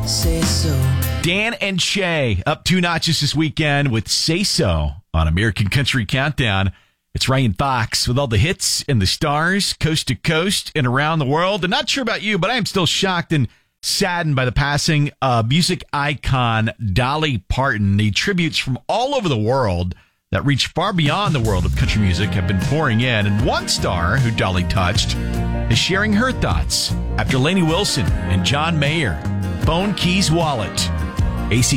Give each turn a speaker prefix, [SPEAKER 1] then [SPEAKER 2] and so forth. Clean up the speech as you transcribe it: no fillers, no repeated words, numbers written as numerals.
[SPEAKER 1] Say so.
[SPEAKER 2] Dan and Shay up 2 notches this weekend with Say So on American Country Countdown. It's Ryan Fox with all the hits and the stars coast to coast and around the world. And not sure about you, but I am still shocked and saddened by the passing of music icon Dolly Parton. The tributes from all over the world that reach far beyond the world of country music have been pouring in. And one star who Dolly touched is sharing her thoughts after Lainey Wilson and John Mayer, Phone Keys Wallet. AC